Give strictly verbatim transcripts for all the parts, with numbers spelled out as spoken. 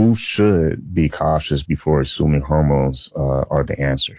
who should be cautious before assuming hormones uh, are the answer?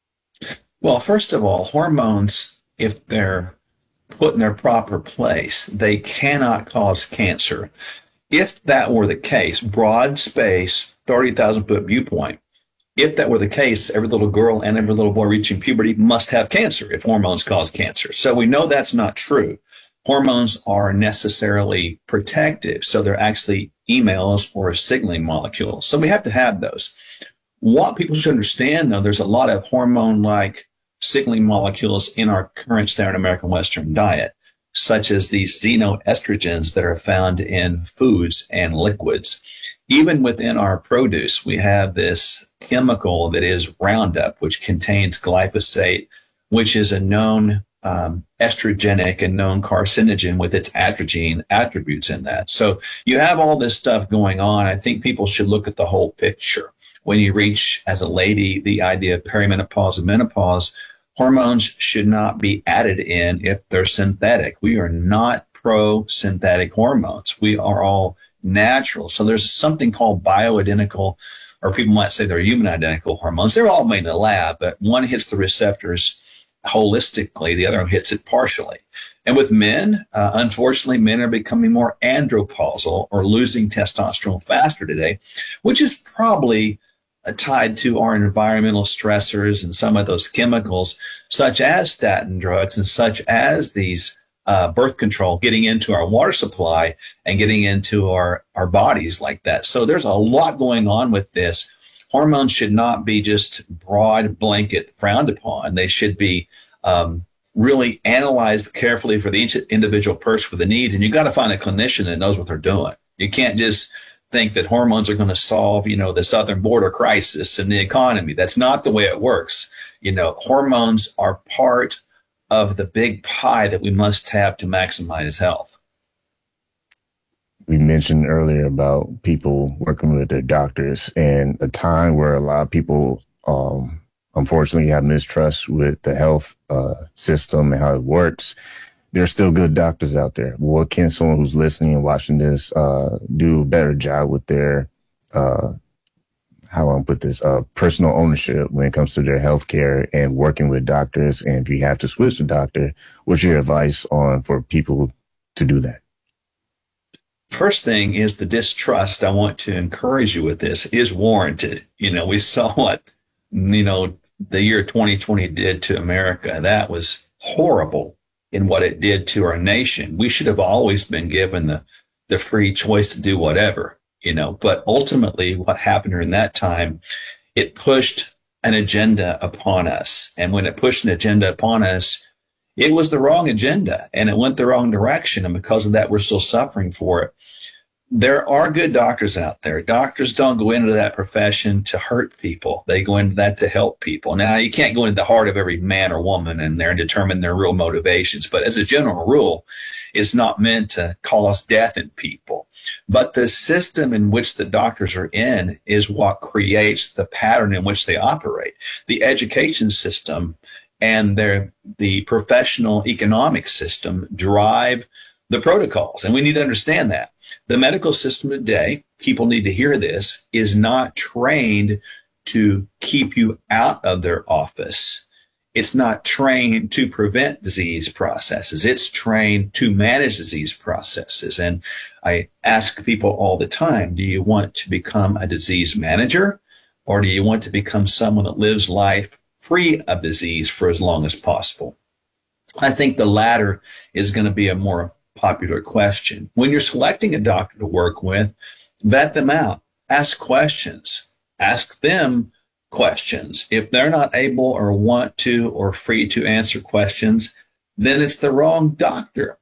Well, first of all, hormones, if they're put in their proper place, they cannot cause cancer. If that were the case, broad space, thirty thousand foot viewpoint, if that were the case, every little girl and every little boy reaching puberty must have cancer if hormones cause cancer. So we know that's not true. Hormones are necessarily protective. So they're actually emails or signaling molecules. So we have to have those. What people should understand, though, there's a lot of hormone-like signaling molecules in our current standard American Western diet, such as these xenoestrogens that are found in foods and liquids. Even within our produce, we have this chemical that is Roundup, which contains glyphosate, which is a known um, estrogenic and known carcinogen with its androgen attributes in that. So you have all this stuff going on. I think people should look at the whole picture. When you reach, as a lady, the idea of perimenopause and menopause, hormones should not be added in if they're synthetic. We are not pro-synthetic hormones. We are all natural. So there's something called bioidentical, or people might say they're human identical hormones. They're all made in a lab, but one hits the receptors holistically, the other one hits it partially. And with men, uh, unfortunately, men are becoming more andropausal or losing testosterone faster today, which is probably uh, tied to our environmental stressors and some of those chemicals, such as statin drugs and such as these uh, birth control getting into our water supply and getting into our, our bodies like that. So there's a lot going on with this. Hormones should not be just broad blanket frowned upon. They should be um, really analyzed carefully for each individual person for the needs. And you got to find a clinician that knows what they're doing. You can't just think that hormones are going to solve, you know, the southern border crisis and the economy. That's not the way it works. You know, hormones are part of the big pie that we must have to maximize health. We mentioned earlier about people working with their doctors and a time where a lot of people, um, unfortunately, have mistrust with the health uh, system and how it works. There's still good doctors out there. What can someone who's listening and watching this uh, do a better job with their, uh, how do I put this, uh, personal ownership when it comes to their health care and working with doctors? And if you have to switch the doctor, what's your advice on for people to do that? First thing is the distrust. I want to encourage you with this is warranted. You know, we saw what, you know, the year twenty twenty did to America. That was horrible in what it did to our nation. We should have always been given the, the free choice to do whatever, you know, but ultimately what happened during that time, it pushed an agenda upon us. And when it pushed an agenda upon us, it was the wrong agenda and it went the wrong direction. And because of that, we're still suffering for it. There are good doctors out there. Doctors don't go into that profession to hurt people. They go into that to help people. Now, you can't go into the heart of every man or woman in there and determine their real motivations. But as a general rule, it's not meant to cause death in people. But the system in which the doctors are in is what creates the pattern in which they operate. The education system and their, the professional economic system drive the protocols. And we need to understand that. The medical system today, people need to hear this, is not trained to keep you out of their office. It's not trained to prevent disease processes. It's trained to manage disease processes. And I ask people all the time, do you want to become a disease manager or do you want to become someone that lives life free of disease for as long as possible? I think the latter is going to be a more popular question. When you're selecting a doctor to work with, vet them out, ask questions, ask them questions. If they're not able or want to or free to answer questions, then it's the wrong doctor.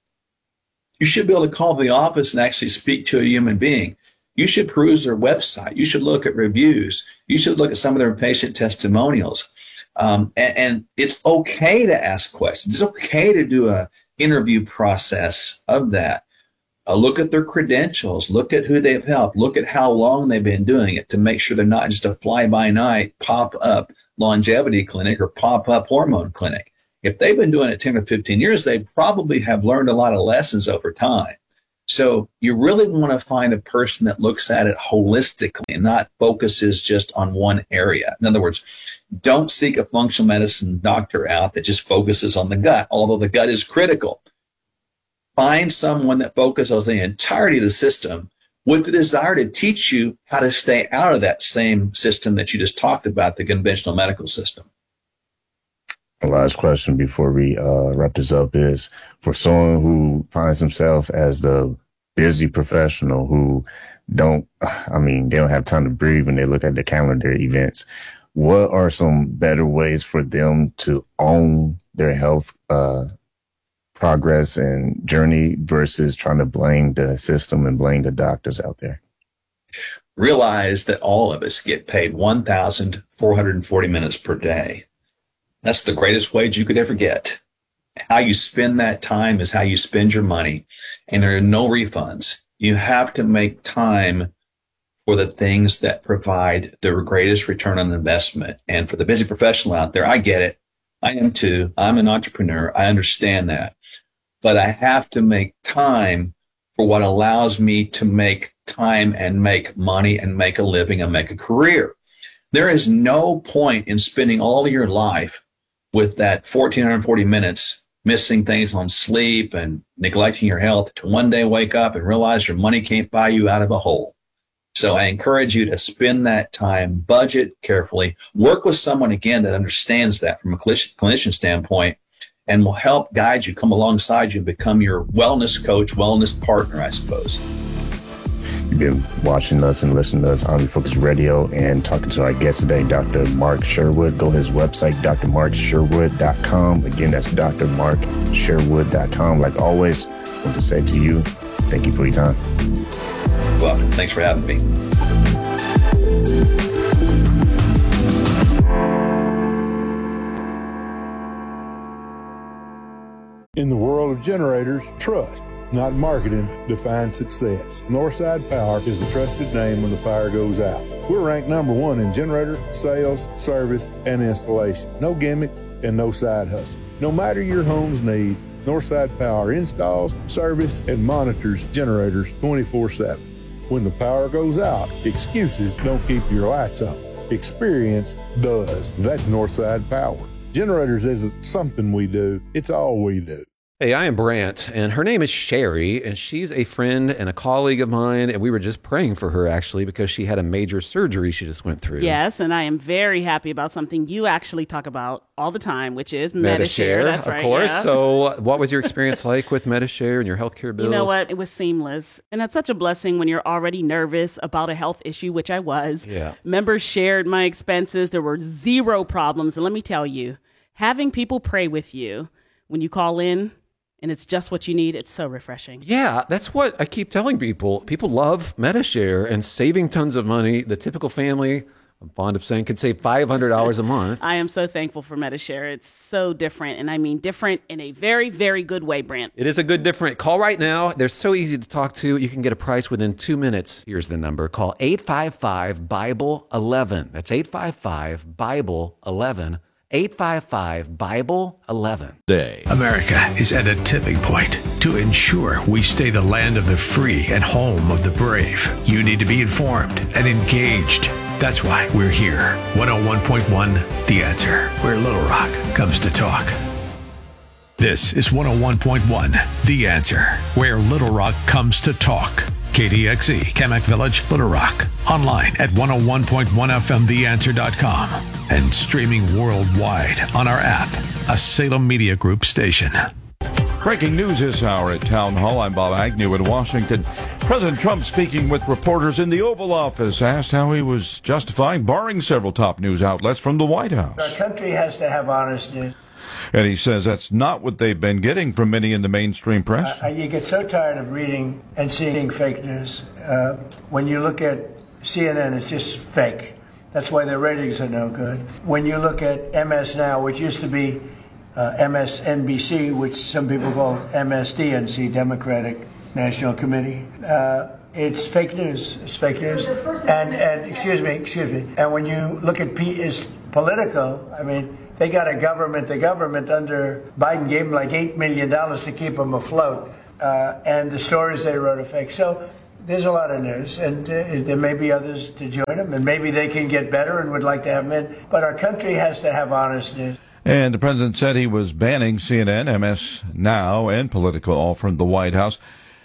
You should be able to call the office and actually speak to a human being. You should peruse their website. You should look at reviews. You should look at some of their patient testimonials. Um, and, and it's okay to ask questions. It's okay to do a interview process of that. Uh, look at their credentials. Look at who they've helped. Look at how long they've been doing it to make sure they're not just a fly-by-night pop-up longevity clinic or pop-up hormone clinic. If they've been doing it ten or fifteen years, they probably have learned a lot of lessons over time. So you really want to find a person that looks at it holistically and not focuses just on one area. In other words, don't seek a functional medicine doctor out that just focuses on the gut, although the gut is critical. Find someone that focuses on the entirety of the system with the desire to teach you how to stay out of that same system that you just talked about, the conventional medical system. The last question before we uh, wrap this up is, for someone who finds himself as the busy professional who don't, I mean, they don't have time to breathe when they look at the calendar events, what are some better ways for them to own their health uh, progress and journey versus trying to blame the system and blame the doctors out there? Realize that all of us get paid one thousand four hundred forty minutes per day. That's the greatest wage you could ever get. How you spend that time is how you spend your money, and there are no refunds. You have to make time for the things that provide the greatest return on investment. And for the busy professional out there, I get it. I am too. I'm an entrepreneur. I understand that. But I have to make time for what allows me to make time and make money and make a living and make a career. There is no point in spending all of your life with that one thousand four hundred forty minutes, missing things on sleep and neglecting your health, to one day wake up and realize your money can't buy you out of a hole. So I encourage you to spend that time, budget carefully, work with someone, again, that understands that from a clinician standpoint and will help guide you, come alongside you, and become your wellness coach, wellness partner, I suppose. You've been watching us and listening to us on OmniFocus Radio and talking to our guest today, Doctor Mark Sherwood. Go to his website, d r mark sherwood dot com. Again, that's d r mark sherwood dot com. Like always, I want to say to you, thank you for your time. You're welcome. Thanks for having me. In the world of generators, trust, not marketing, defines success. Northside Power is the trusted name when the power goes out. We're ranked number one in generator, sales, service, and installation. No gimmicks and no side hustle. No matter your home's needs, Northside Power installs, service, and monitors generators twenty-four seven. When the power goes out, excuses don't keep your lights on. Experience does. That's Northside Power. Generators isn't something we do, it's all we do. Hey, I am Brant, and her name is Sherry, and she's a friend and a colleague of mine, and we were just praying for her, actually, because she had a major surgery she just went through. Yes, and I am very happy about something you actually talk about all the time, which is Medi-Share. That's of right, course. yeah. So what was your experience like with Medi-Share and your healthcare bills? You know what? It was seamless, and it's such a blessing when you're already nervous about a health issue, which I was. Yeah. Members shared my expenses. There were zero problems, and let me tell you, having people pray with you when you call in, and it's just what you need, it's so refreshing. Yeah, that's what I keep telling people. People love Medi-Share and saving tons of money. The typical family, I'm fond of saying, could save five hundred dollars a month. I am so thankful for Medi-Share. It's so different, and I mean different in a very, very good way, Brant. It is a good different. Call right now. They're so easy to talk to. You can get a price within two minutes. Here's the number. Call eight five five, Bible eleven. That's eight five five, Bible eleven. eight five five, Bible eleven. Day. America is at a tipping point. To ensure we stay the land of the free and home of the brave, you need to be informed and engaged. That's why we're here. one oh one point one, The Answer, where Little Rock comes to talk. This is one oh one point one, The Answer, where Little Rock comes to talk. K D X E, Kamak Village, Little Rock. Online at one oh one point one F M the answer dot com. And streaming worldwide on our app, a Salem Media Group station. Breaking news this hour at Town Hall. I'm Bob Agnew in Washington. President Trump, speaking with reporters in the Oval Office, asked how he was justifying barring several top news outlets from the White House. Our country has to have honest news. And he says that's not what they've been getting from many in the mainstream press. Uh, you get so tired of reading and seeing fake news. Uh, when you look at C N N, it's just fake. That's why their ratings are no good. When you look at M S Now, which used to be uh, M S N B C, which some people call M S D N C, Democratic National Committee, uh, it's fake news. It's fake news. And, and excuse me, excuse me. And when you look at P is Politico, I mean, they got a government, the government under Biden gave them like eight million dollars to keep them afloat. uh, and the stories they wrote are fake. So there's a lot of news, and uh, there may be others to join them, and maybe they can get better and would like to have them in. But our country has to have honest news. And the president said he was banning C N N, M S Now, and Politico, all from the White House.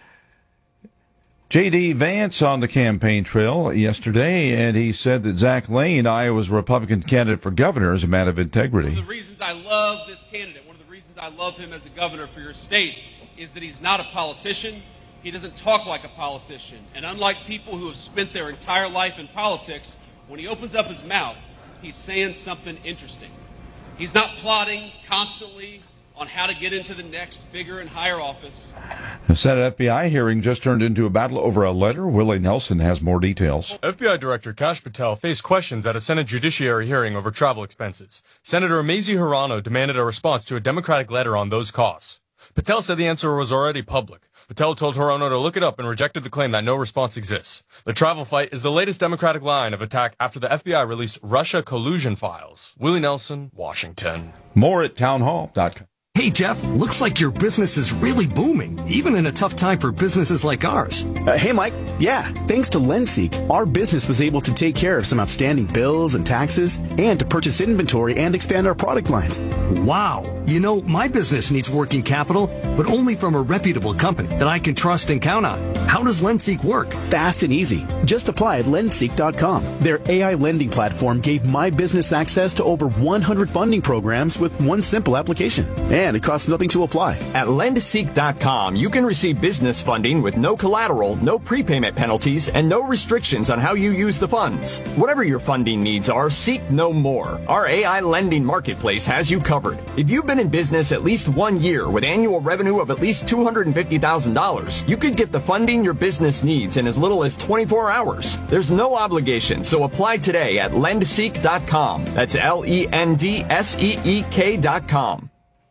J D. Vance on the campaign trail yesterday, and he said that Zach Lane, Iowa's Republican candidate for governor, is a man of integrity. One of the reasons I love this candidate, one of the reasons I love him as a governor for your state, is that he's not a politician. He doesn't talk like a politician. And unlike people who have spent their entire life in politics, when he opens up his mouth, he's saying something interesting. He's not plotting constantly on how to get into the next bigger and higher office. The Senate F B I hearing just turned into a battle over a letter. Willie Nelson has more details. F B I Director Kash Patel faced questions at a Senate Judiciary hearing over travel expenses. Senator Mazie Hirono demanded a response to a Democratic letter on those costs. Patel said the answer was already public. Patel told Hirono to look it up and rejected the claim that no response exists. The travel fight is the latest Democratic line of attack after the F B I released Russia collusion files. Willie Nelson, Washington. More at townhall dot com. Hey, Jeff, looks like your business is really booming, even in a tough time for businesses like ours. Uh, hey, Mike. Yeah, thanks to LendSeek, our business was able to take care of some outstanding bills and taxes and to purchase inventory and expand our product lines. Wow. You know, my business needs working capital, but only from a reputable company that I can trust and count on. How does LendSeek work? Fast and easy. Just apply at lendseek dot com. Their A I lending platform gave my business access to over one hundred funding programs with one simple application. And it costs nothing to apply. At lendseek dot com, you can receive business funding with no collateral, no prepayment penalties, and no restrictions on how you use the funds. Whatever your funding needs are, seek no more. Our A I lending marketplace has you covered. If you've been in business at least one year with annual revenue of at least two hundred fifty thousand dollars, you could get the funding your business needs in as little as twenty-four hours. There's no obligation, so apply today at lendseek dot com. That's L E N D S E E K dot com.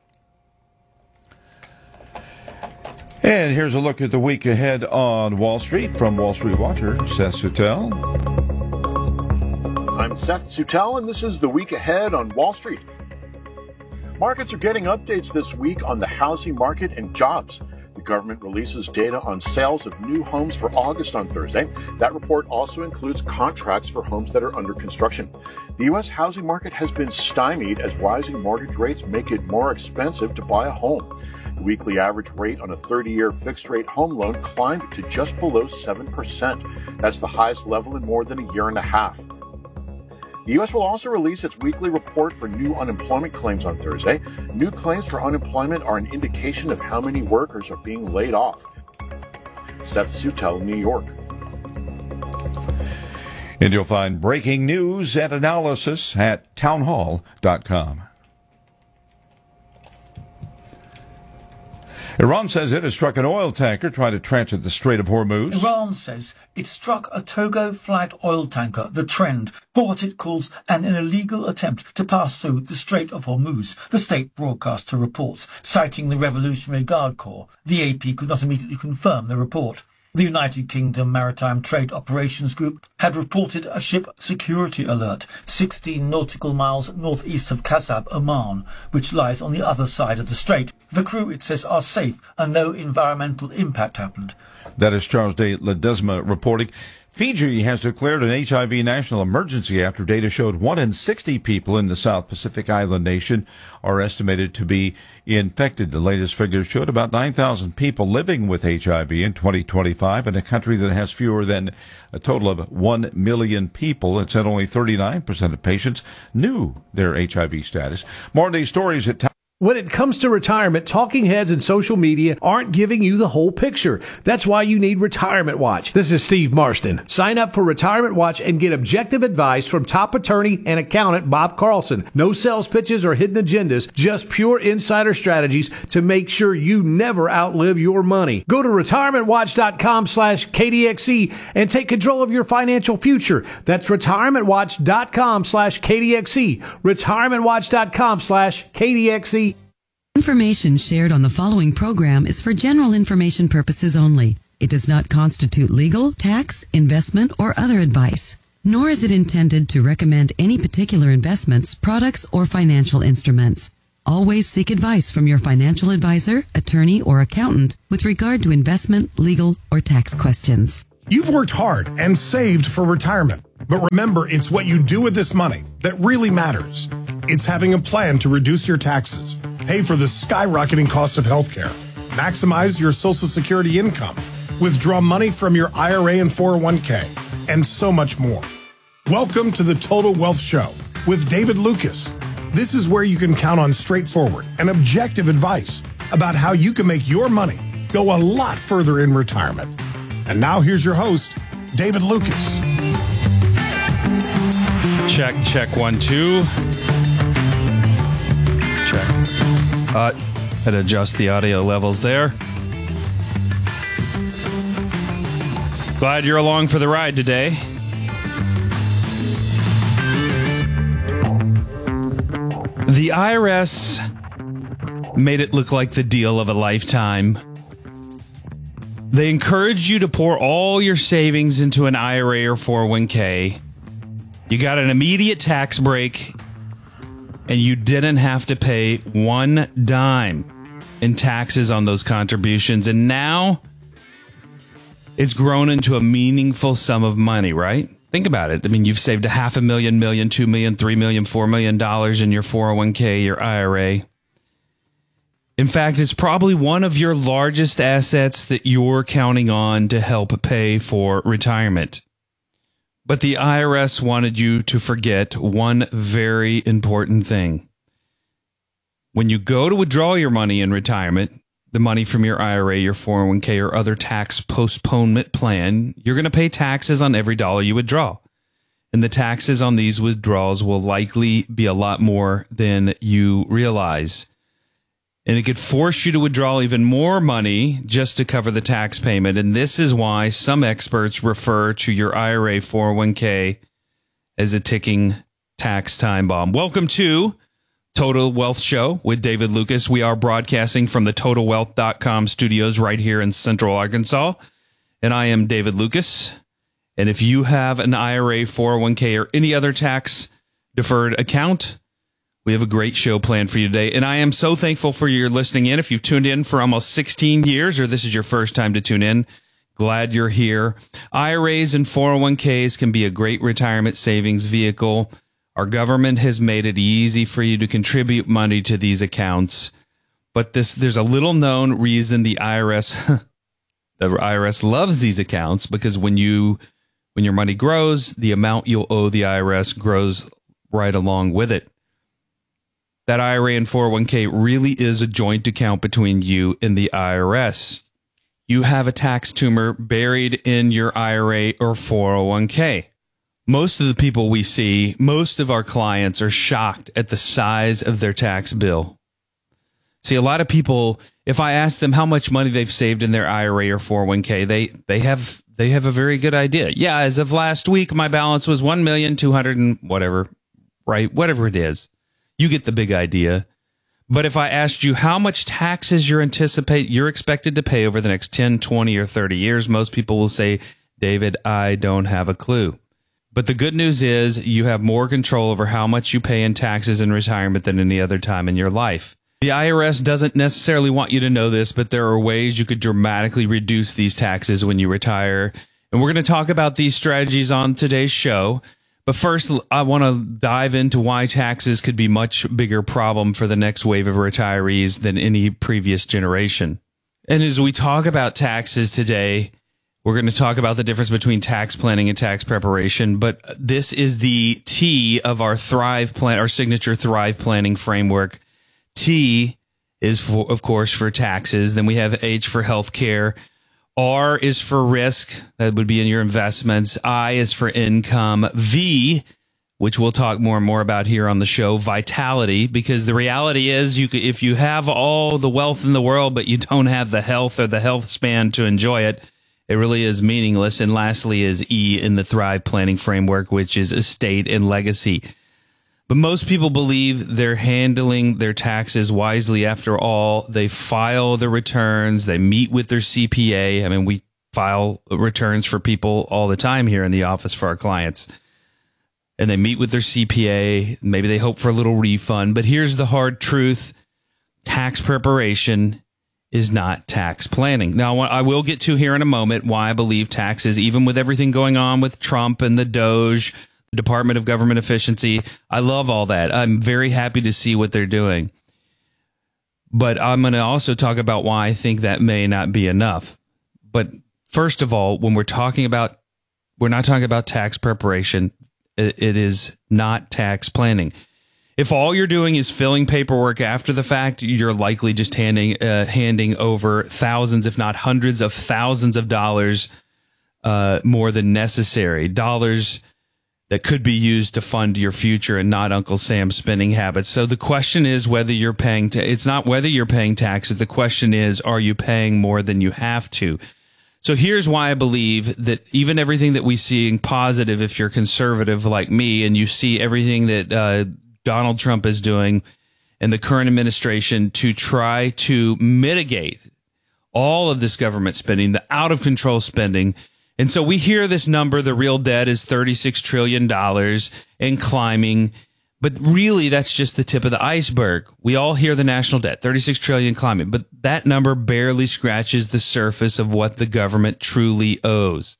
And here's a look at the week ahead on Wall Street from Wall Street Watcher, Seth Sutel. I'm Seth Sutel, and this is the week ahead on Wall Street. Markets are getting updates this week on the housing market and jobs. The government releases data on sales of new homes for August on Thursday. That report also includes contracts for homes that are under construction. The U S housing market has been stymied as rising mortgage rates make it more expensive to buy a home. The weekly average rate on a thirty-year fixed-rate home loan climbed to just below seven percent. That's the highest level in more than a year and a half. The U S will also release its weekly report for new unemployment claims on Thursday. New claims for unemployment are an indication of how many workers are being laid off. Seth Sutel, New York. And you'll find breaking news and analysis at townhall dot com. Iran says it has struck an oil tanker trying to transit the Strait of Hormuz. Iran says it struck a Togo-flagged oil tanker, the Trend, for what it calls an illegal attempt to pass through the Strait of Hormuz, the state broadcaster reports, citing the Revolutionary Guard Corps. The A P could not immediately confirm the report. The United Kingdom Maritime Trade Operations Group had reported a ship security alert sixteen nautical miles northeast of Kasab, Oman, which lies on the other side of the strait. The crew, it says, are safe and no environmental impact happened. That is Charles de Ledesma reporting. Fiji has declared an H I V national emergency after data showed one in sixty people in the South Pacific island nation are estimated to be infected. The latest figures showed about nine thousand people living with H I V in twenty twenty-five in a country that has fewer than a total of one million people. It said only thirty-nine percent of patients knew their H I V status. More of these stories at When it comes to retirement, talking heads and social media aren't giving you the whole picture. That's why you need Retirement Watch. This is Steve Marston. Sign up for Retirement Watch and get objective advice from top attorney and accountant Bob Carlson. No sales pitches or hidden agendas, just pure insider strategies to make sure you never outlive your money. Go to retirement watch dot com slash K D X E and take control of your financial future. That's retirement watch dot com slash K D X E. retirement watch dot com slash K D X E. Information shared on the following program is for general information purposes only. It does not constitute legal, tax, investment, or other advice, nor is it intended to recommend any particular investments, products, or financial instruments. Always seek advice from your financial advisor, attorney, or accountant with regard to investment, legal, or tax questions. You've worked hard and saved for retirement. But remember, it's what you do with this money that really matters. It's having a plan to reduce your taxes, pay for the skyrocketing cost of healthcare, maximize your Social Security income, withdraw money from your I R A and four oh one k, and so much more. Welcome to the Total Wealth Show with David Lucas. This is where you can count on straightforward and objective advice about how you can make your money go a lot further in retirement. And now here's your host, David Lucas. Check, check, one, two. Check. Uh, had to adjust the audio levels there. Glad you're along for the ride today. The I R S made it look like the deal of a lifetime. They encouraged you to pour all your savings into an I R A or four oh one k. You got an immediate tax break, and you didn't have to pay one dime in taxes on those contributions. And now it's grown into a meaningful sum of money, right? Think about it. I mean, you've saved a half a million, million, two million, three million, four million dollars in your four oh one k, your I R A. In fact, it's probably one of your largest assets that you're counting on to help pay for retirement. But the I R S wanted you to forget one very important thing. When you go to withdraw your money in retirement, the money from your I R A, your four oh one k, or other tax postponement plan, you're going to pay taxes on every dollar you withdraw. And the taxes on these withdrawals will likely be a lot more than you realize. And it could force you to withdraw even more money just to cover the tax payment. And this is why some experts refer to your I R A four oh one k as a ticking tax time bomb. Welcome to Total Wealth Show with David Lucas. We are broadcasting from the total wealth dot com studios right here in Central Arkansas. And I am David Lucas. And if you have an I R A, four oh one k, or any other tax deferred account, we have a great show planned for you today. And I am so thankful for your listening in. If you've tuned in for almost sixteen years, or this is your first time to tune in, glad you're here. I R As and four oh one k's can be a great retirement savings vehicle. Our government has made it easy for you to contribute money to these accounts. But this, there's a little known reason the I R S, the I R S loves these accounts, because when you, when your money grows, the amount you'll owe the I R S grows right along with it. That I R A and four oh one k really is a joint account between you and the I R S. You have a tax tumor buried in your I R A or four oh one k. Most of the people we see, most of our clients are shocked at the size of their tax bill. See, a lot of people, if I ask them how much money they've saved in their I R A or four oh one k, they they have they have a very good idea. Yeah, as of last week, my balance was one million two hundred and whatever, right? Whatever it is. You get the big idea. But if I asked you how much taxes you're anticipate you're expected to pay over the next ten, twenty, or thirty years, most people will say, David, I don't have a clue. But the good news is you have more control over how much you pay in taxes in retirement than any other time in your life. The I R S doesn't necessarily want you to know this, but there are ways you could dramatically reduce these taxes when you retire. And we're going to talk about these strategies on today's show. But first, I want to dive into why taxes could be a much bigger problem for the next wave of retirees than any previous generation. And as we talk about taxes today, we're going to talk about the difference between tax planning and tax preparation. But this is the T of our Thrive plan, our signature Thrive planning framework. T is, for, of course, for taxes. Then we have H for healthcare. R is for risk. That would be in your investments. I is for income. V, which we'll talk more and more about here on the show, vitality, because the reality is you could, if you have all the wealth in the world, but you don't have the health or the health span to enjoy it, it really is meaningless. And lastly is E in the Thrive planning framework, which is estate and legacy. But most people believe they're handling their taxes wisely. After all, they file their returns. They meet with their C P A. I mean, we file returns for people all the time here in the office for our clients. And they meet with their C P A. Maybe they hope for a little refund. But here's the hard truth. tax preparation is not tax planning. Now, I will get to here in a moment why I believe taxes, even with everything going on with Trump and the Doge, the Department of Government Efficiency, I love all that. I'm very happy to see what they're doing. But I'm going to also talk about why I think that may not be enough. But first of all, when we're talking about, we're not talking about tax preparation. It is not tax planning. If all you're doing is filling paperwork after the fact, you're likely just handing uh, handing over thousands, if not hundreds of thousands of dollars uh, more than necessary. Dollars that could be used to fund your future and not Uncle Sam's spending habits. So the question is whether you're paying, ta- it's not whether you're paying taxes. The question is, are you paying more than you have to? So here's why I believe that even everything that we see positive, if you're conservative like me and you see everything that uh, Donald Trump is doing and the current administration to try to mitigate all of this government spending, the out of control spending. And so we hear this number, the real debt is thirty-six trillion dollars and climbing. But really, that's just the tip of the iceberg. We all hear the national debt, thirty-six trillion dollars climbing, but that number barely scratches the surface of what the government truly owes.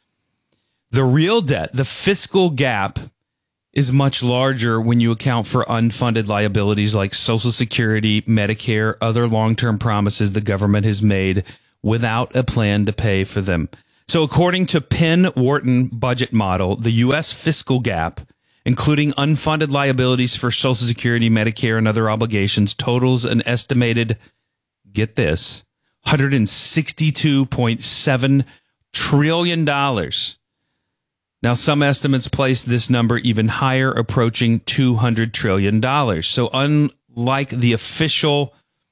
The real debt, the fiscal gap, is much larger when you account for unfunded liabilities like Social Security, Medicare, other long-term promises the government has made without a plan to pay for them. So according to Penn Wharton budget model, the U S fiscal gap, including unfunded liabilities for Social Security, Medicare, and other obligations, totals an estimated, get this, one hundred sixty-two point seven trillion dollars. Now, some estimates place this number even higher, approaching two hundred trillion dollars. So unlike the official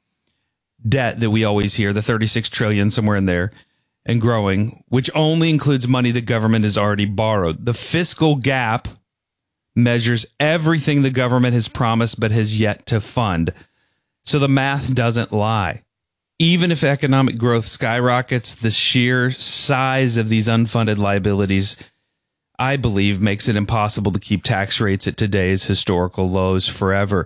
debt that we always hear, the thirty-six trillion dollars somewhere in there, and growing, which only includes money the government has already borrowed, the fiscal gap measures everything the government has promised but has yet to fund. So the math doesn't lie. Even if economic growth skyrockets, the sheer size of these unfunded liabilities, I believe, makes it impossible to keep tax rates at today's historical lows forever.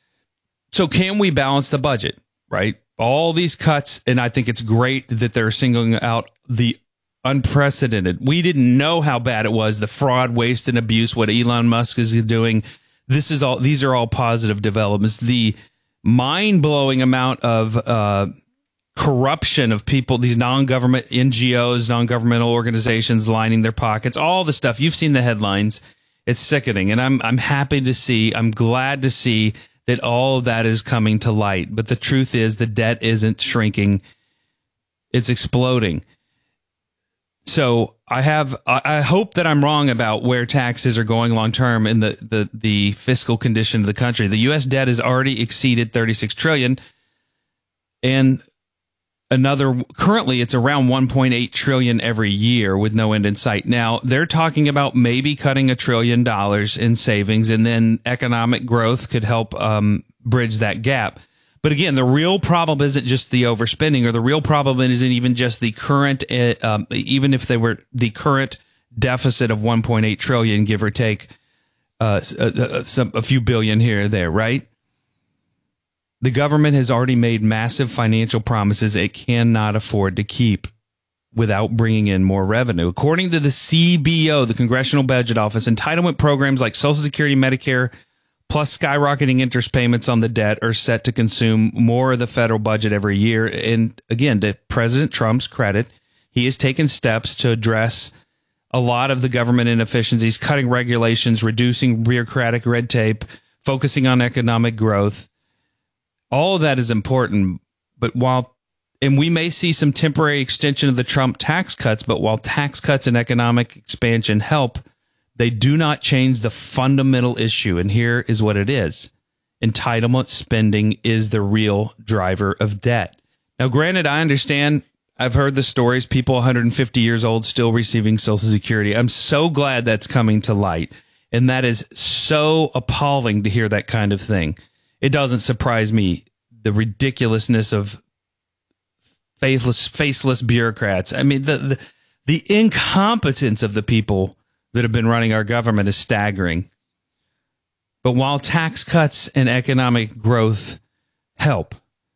So can we balance the budget, right? All these cuts, and I think it's great that they're singling out the unprecedented. We didn't know how bad it was, the fraud, waste, and abuse, what Elon Musk is doing. This is all, these are all positive developments. The mind-blowing amount of uh, corruption of people, these non-government N G Os, non-governmental organizations lining their pockets, all the stuff. You've seen the headlines. It's sickening. And I'm I'm happy to see, I'm glad to see that all of that is coming to light. But the truth is the debt isn't shrinking. It's exploding. So I have, I hope that I'm wrong about where taxes are going long term in the, the, the fiscal condition of the country. The U S debt has already exceeded thirty-six trillion dollars, and another, currently it's around one point eight trillion dollars every year with no end in sight. Now they're talking about maybe cutting a trillion dollars in savings, and then economic growth could help um, bridge that gap. But again, the real problem isn't just the overspending, or the real problem isn't even just the current, uh, um, even if they were the current deficit of one point eight trillion, give or take uh, a, some, a few billion here or there, right? The government has already made massive financial promises it cannot afford to keep without bringing in more revenue. According to the C B O, the Congressional Budget Office, entitlement programs like Social Security, Medicare, plus skyrocketing interest payments on the debt are set to consume more of the federal budget every year. And again, to President Trump's credit, he has taken steps to address a lot of the government inefficiencies, cutting regulations, reducing bureaucratic red tape, focusing on economic growth. All of that is important. But while, and we may see some temporary extension of the Trump tax cuts, but while tax cuts and economic expansion help, they do not change the fundamental issue, and here is what it is. Entitlement spending is the real driver of debt. Now, granted, I understand, I've heard the stories, people one hundred fifty years old still receiving Social Security. I'm so glad that's coming to light, and that is so appalling to hear that kind of thing. It doesn't surprise me, the ridiculousness of faithless, faceless bureaucrats. I mean, the, the, the incompetence of the people that have been running our government is staggering. But while tax cuts and economic growth help,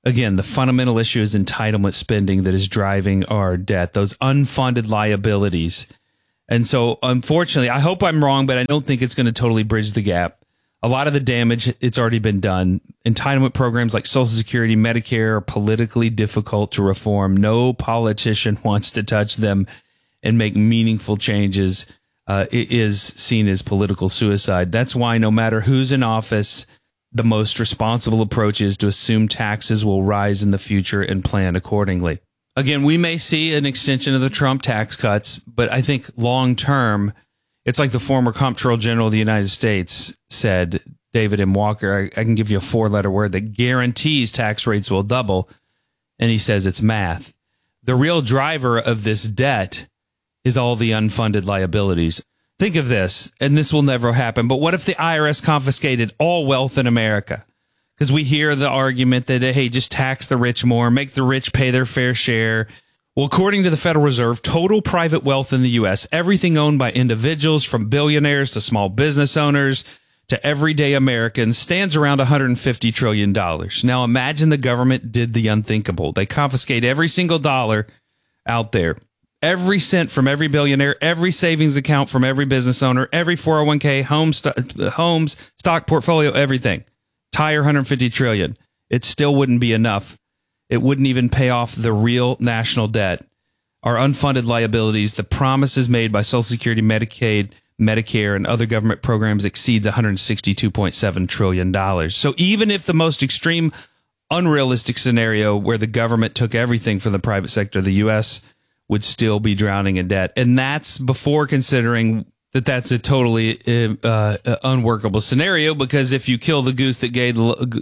Again, the fundamental issue is entitlement spending that is driving our debt, those unfunded liabilities. And so, unfortunately, I hope I'm wrong, but I don't think it's going to totally bridge the gap. A lot of the damage, it's already been done. Entitlement programs like Social Security, Medicare are politically difficult to reform. No politician wants to touch them and make meaningful changes. Uh, it is seen as political suicide. That's why no matter who's in office, the most responsible approach is to assume taxes will rise in the future and plan accordingly. Again, we may see an extension of the Trump tax cuts, but I think long term, it's like the former Comptroller General of the United States said, David M. Walker, I, I can give you a four-letter word that guarantees tax rates will double, and he says it's math. The real driver of this debt is all the unfunded liabilities. Think of this, and this will never happen, but what if the I R S confiscated all wealth in America? Because we hear the argument that, hey, just tax the rich more, make the rich pay their fair share. Well, according to the Federal Reserve, total private wealth in the U S, everything owned by individuals from billionaires to small business owners to everyday Americans, stands around one hundred fifty trillion dollars. Now, imagine the government did the unthinkable. They confiscate every single dollar out there, every cent from every billionaire, every savings account from every business owner, every four oh one k, home st- homes, stock portfolio, everything. Tire one hundred fifty trillion dollars. It still wouldn't be enough. It wouldn't even pay off the real national debt, our unfunded liabilities. The promises made by Social Security, Medicaid, Medicare, and other government programs exceeds one hundred sixty-two point seven trillion dollars. So even if the most extreme, unrealistic scenario where the government took everything from the private sector, the U S would still be drowning in debt. And that's before considering that that's a totally uh, unworkable scenario, because if you kill the goose that gave,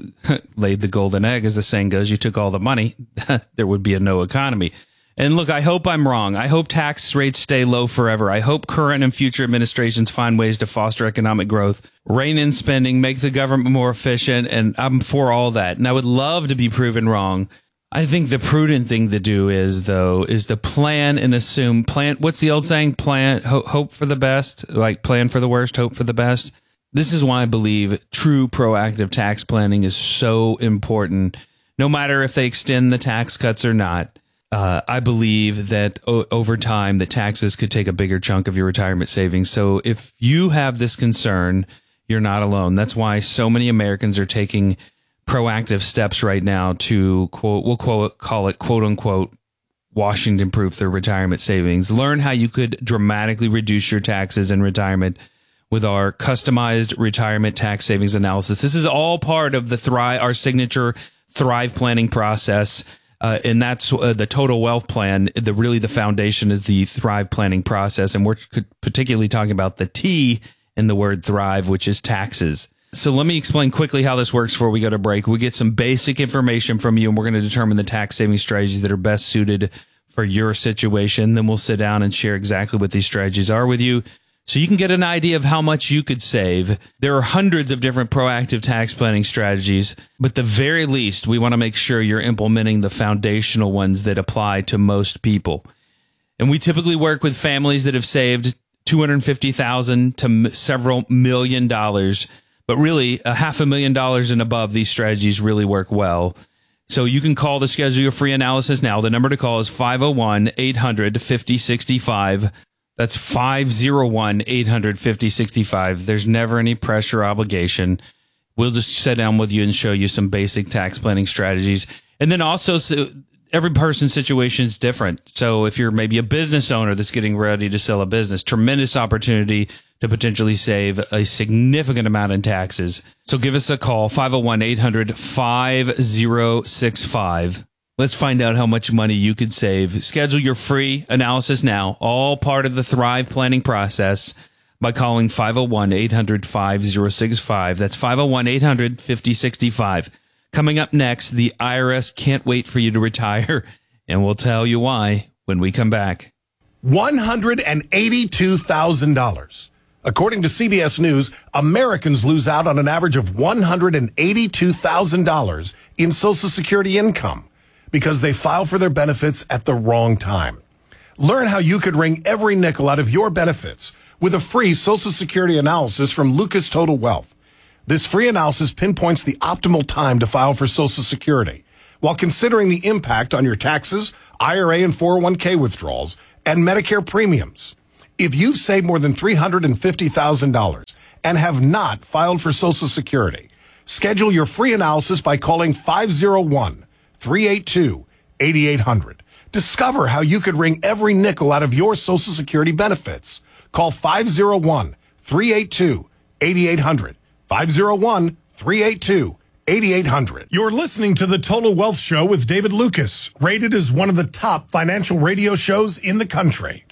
laid the golden egg, as the saying goes, you took all the money, there would be a no economy. And look, I hope I'm wrong. I hope tax rates stay low forever. I hope current and future administrations find ways to foster economic growth, rein in spending, make the government more efficient, and I'm for all that. And I would love to be proven wrong. I think the prudent thing to do is, though, is to plan and assume, plan, what's the old saying? Plan, ho- hope for the best, like plan for the worst, hope for the best. This is why I believe true proactive tax planning is so important, no matter if they extend the tax cuts or not. Uh, I believe that o- over time, the taxes could take a bigger chunk of your retirement savings. So if you have this concern, you're not alone. That's why so many Americans are taking proactive steps right now to, quote, we'll quote, call it, quote unquote, Washington proof their retirement savings. Learn how you could dramatically reduce your taxes in retirement with our customized retirement tax savings analysis. This is all part of the Thrive, our signature Thrive planning process. Uh, and that's uh, the total wealth plan. The really the foundation is the Thrive planning process. And we're particularly talking about the T in the word Thrive, which is taxes. So let me explain quickly how this works before we go to break. We get some basic information from you, and we're going to determine the tax saving strategies that are best suited for your situation. Then we'll sit down and share exactly what these strategies are with you so you can get an idea of how much you could save. There are hundreds of different proactive tax planning strategies, but at the very least, we want to make sure you're implementing the foundational ones that apply to most people. And we typically work with families that have saved two hundred fifty thousand dollars to several million dollars. But really, a half a million dollars and above, these strategies really work well. So you can call to schedule your free analysis now. The number to call is five oh one, eight hundred, fifty sixty-five. That's five oh one, eight hundred, fifty sixty-five. There's never any pressure or obligation. We'll just sit down with you and show you some basic tax planning strategies. And then also, so every person's situation is different. So if you're maybe a business owner that's getting ready to sell a business, tremendous opportunity to potentially save a significant amount in taxes. So give us a call, five oh one, eight hundred, five oh six five. Let's find out how much money you could save. Schedule your free analysis now, all part of the Thrive planning process, by calling five oh one, eight hundred, five oh six five. That's five oh one, eight hundred, fifty sixty-five. Coming up next, the I R S can't wait for you to retire, and we'll tell you why when we come back. one hundred eighty-two thousand dollars. According to C B S News, Americans lose out on an average of one hundred eighty-two thousand dollars in Social Security income because they file for their benefits at the wrong time. Learn how you could wring every nickel out of your benefits with a free Social Security analysis from Lucas Total Wealth. This free analysis pinpoints the optimal time to file for Social Security, while considering the impact on your taxes, I R A and four oh one k withdrawals, and Medicare premiums. If you've saved more than three hundred fifty thousand dollars and have not filed for Social Security, schedule your free analysis by calling five oh one, three eight two, eight eight hundred. Discover how you could wring every nickel out of your Social Security benefits. Call five oh one, three eight two, eight eight hundred. five oh one, three eight two, eight eight hundred. You're listening to the Total Wealth Show with David Lucas, rated as one of the top financial radio shows in the country.